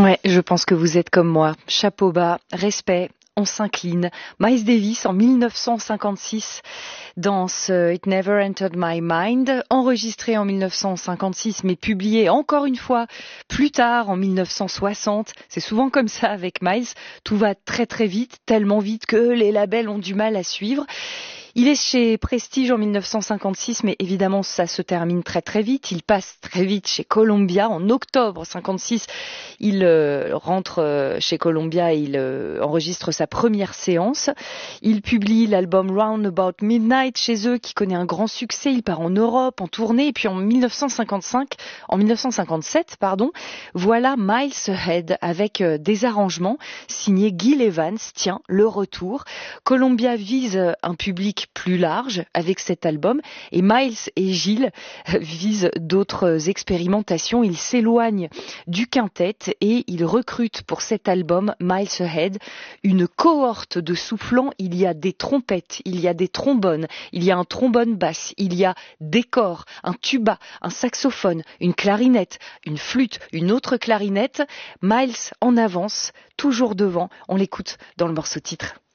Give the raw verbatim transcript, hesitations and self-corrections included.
Ouais, je pense que vous êtes comme moi. Chapeau bas, respect. On s'incline. Miles Davis en mille neuf cent cinquante-six dans ce It Never Entered My Mind, enregistré en mille neuf cent cinquante-six mais publié encore une fois plus tard en mille neuf cent soixante. C'est souvent comme ça avec Miles, tout va très très vite, tellement vite que les labels ont du mal à suivre. Il est chez Prestige en mille neuf cent cinquante-six, mais évidemment ça se termine très très vite. Il passe très vite chez Columbia en octobre cinquante-six. Il euh, rentre euh, chez Columbia et il euh, enregistre sa première séance. Il publie l'album Round About Midnight chez eux, qui connaît un grand succès. Il part en Europe, en tournée, et puis en mille neuf cent cinquante-cinq, en mille neuf cent cinquante-sept, pardon, voilà Miles Ahead avec euh, des arrangements signés Gil Evans. Tiens, le retour. Columbia vise un public plus large avec cet album et Miles et Gil visent d'autres expérimentations. Ils s'éloignent du quintet et ils recrutent pour cet album Miles Ahead une cohorte de soufflants. Il y a des trompettes, il y a des trombones, il y a un trombone basse, il y a des corps, un tuba, un saxophone, une clarinette, une flûte, une autre clarinette. Miles en avance, toujours devant. On l'écoute dans le morceau titre.